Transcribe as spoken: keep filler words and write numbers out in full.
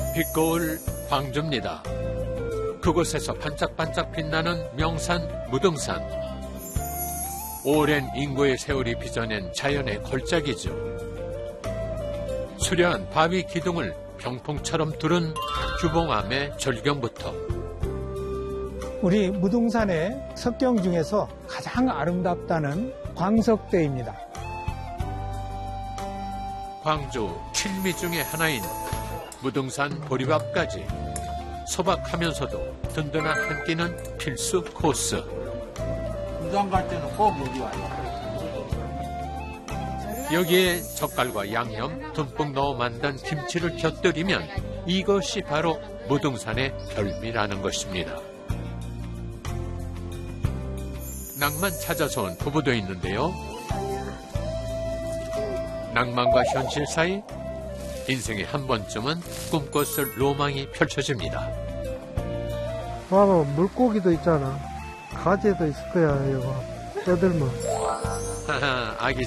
빛거울 광주입니다. 그곳에서 반짝반짝 빛나는 명산 무등산. 오랜 인고의 세월이 빚어낸 자연의 걸작이죠. 수려한 바위 기둥을 병풍처럼 두른 규봉암의 절경부터 우리 무등산의 석경 중에서 가장 아름답다는 광석대입니다. 광주 칠미 중의 하나인 무등산 보리밥까지 소박하면서도 든든한 한 끼는 필수 코스. 부산 갈 때는 꼭 여기 와요. 여기에 젓갈과 양념 듬뿍 넣어 만든 김치를 곁들이면 이것이 바로 무등산의 별미라는 것입니다. 낭만 찾아서 온 부부도 있는데요. 낭만과 현실 사이 인생에 한 번쯤은 꿈꿨을 로망이 펼쳐집니다. 봐봐, 물고기도 있잖아. 가재도 있을 거야, 이거. 떠들면. 하하, 아기